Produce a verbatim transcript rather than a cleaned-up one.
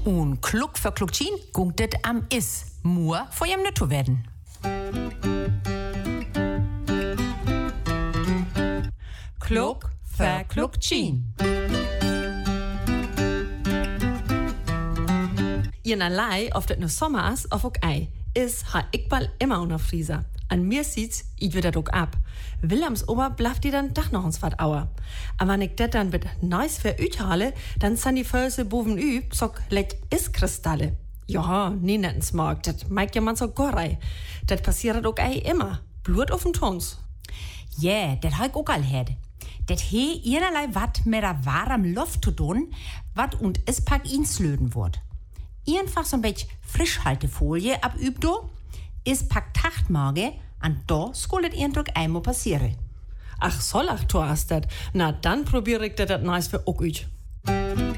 Und Kluck für Kluckchin gungt det am Is. Nur vor jem nütto werden. Kluck für Kluckchin. Iederlei, of dat nu Sommer is of ook ei, is ha ik bal immer unter Frieser. An mir sieht's, ich wieder doch ab. Willems Ober blafft die dann doch noch uns wat auer. Aber wenn ich das dann mit nice für uthale, dann sind die Füße boven üb, sock leck is Kristalle. Ja, nie nettens mag, das meint ja man so gorrei. Das passiert auch ei immer. Blut auf den Tons. Ja, yeah, das hab ich auch all had. Das he iederlei wat mit der warm Luft zu tun, wat und es pack ihn slöden wird. Einfach so ein bisschen Frischhaltefolie abübt do, is pack Tachtmage, an da skullet ihren Druck einmal passieren. Ach, soll ach, du hast das. Na, dann probier ich das nice für auch üch.